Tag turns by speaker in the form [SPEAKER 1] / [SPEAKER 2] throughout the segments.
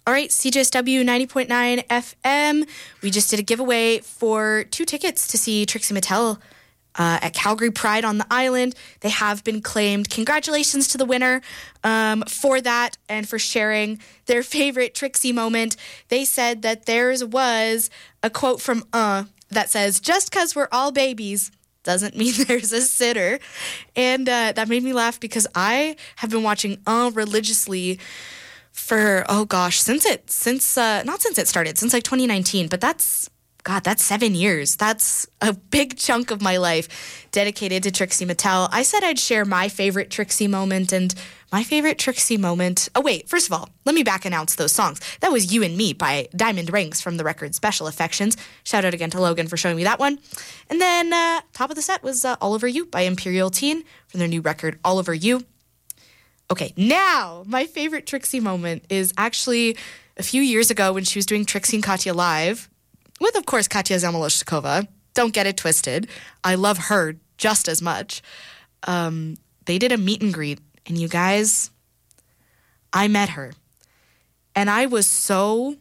[SPEAKER 1] All right, CJSW 90.9 FM. We just did a giveaway for 2 tickets to see Trixie Mattel at Calgary Pride on the Island. They have been claimed. Congratulations to the winner for that and for sharing their favorite Trixie moment. They said that theirs was a quote from that says, "Just because we're all babies doesn't mean there's a sitter." And that made me laugh because I have been watching religiously for, since it started, since like 2019, but that's 7 years. That's a big chunk of my life dedicated to Trixie Mattel. I said I'd share my favorite Trixie moment, and my favorite Trixie moment... Oh, wait, first of all, let me back announce those songs. That was You and Me by Diamond Rings from the record Special Affections. Shout out again to Logan for showing me that one. And then top of the set was All Over You by Imperial Teen from their new record All Over You. Okay, now my favorite Trixie moment is actually a few years ago when she was doing Trixie and Katya Live with, of course, Katya Zamolodchikova. Don't get it twisted. I love her just as much. They did a meet and greet, and you guys, I met her. And I was so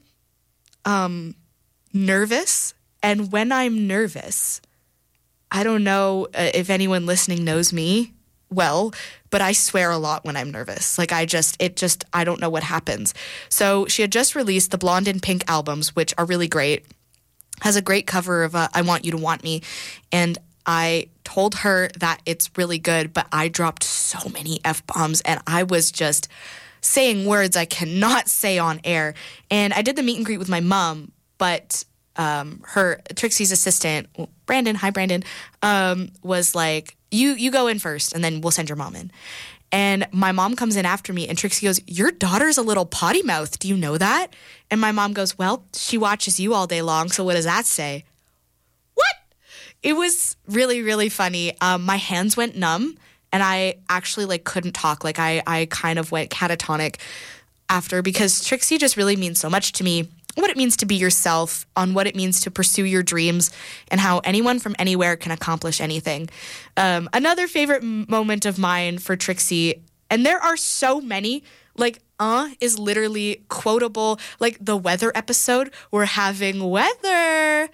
[SPEAKER 1] nervous. And when I'm nervous, I don't know if anyone listening knows me well, but I swear a lot when I'm nervous. Like I don't know what happens. So she had just released the Blonde and Pink albums, which are really great. Has a great cover of I Want You to Want Me. And I told her that it's really good, but I dropped so many F-bombs and I was just saying words I cannot say on air. And I did the meet and greet with my mom, but Trixie's assistant, Brandon, hi Brandon, was like, you go in first and then we'll send your mom in. And my mom comes in after me and Trixie goes, "Your daughter's a little potty mouth. Do you know that?" And my mom goes, "Well, she watches you all day long, so what does that say?" What? It was really, really funny. My hands went numb and I actually couldn't talk. I kind of went catatonic after because Trixie just really means so much to me. What it means to be yourself, on what it means to pursue your dreams, and how anyone from anywhere can accomplish anything. Another favorite moment of mine for Trixie, and there are so many, is literally quotable, like the weather episode, "We're having weather,"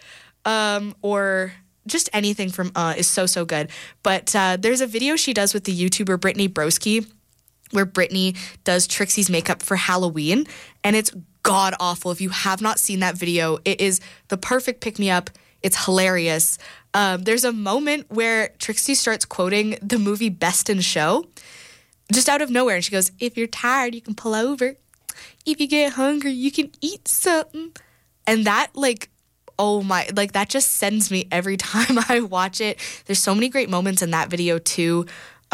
[SPEAKER 1] or just anything from is so good. But there's a video she does with the YouTuber Brittany Broski, where Brittany does Trixie's makeup for Halloween, and it's god-awful. If you have not seen that video, it is the perfect pick-me-up. It's hilarious. There's a moment where Trixie starts quoting the movie Best in Show, just out of nowhere, and she goes, "If you're tired, you can pull over. If you get hungry, you can eat something." And that, that just sends me every time I watch it. There's so many great moments in that video, too,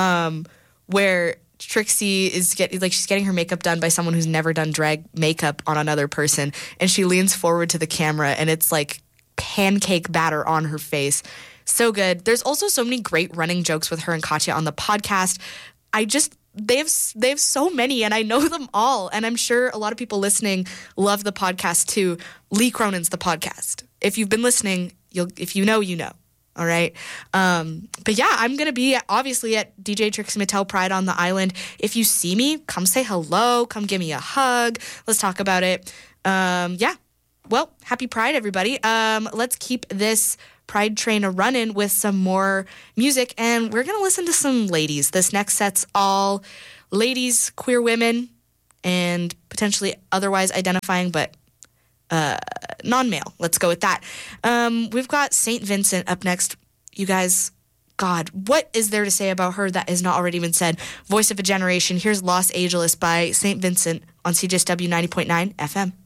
[SPEAKER 1] where Trixie is she's getting her makeup done by someone who's never done drag makeup on another person, and she leans forward to the camera and it's like pancake batter on her face. So good. There's also so many great running jokes with her and Katya on the podcast. They have so many and I know them all, and I'm sure a lot of people listening love the podcast too. Lee Cronin's the podcast. If you've been listening, if you know, you know. All right. But yeah, I'm going to be obviously at DJ Trixie Mattel Pride on the Island. If you see me, come say hello. Come give me a hug. Let's talk about it. Yeah. Well, happy Pride, everybody. Let's keep this Pride train a-running with some more music. And we're going to listen to some ladies. This next set's all ladies, queer women, and potentially otherwise identifying, but non-male. Let's go with that. We've got St. Vincent up next. You guys, God, what is there to say about her that has not already been said? Voice of a Generation. Here's Los Angeles by St. Vincent on CJSW 90.9 FM.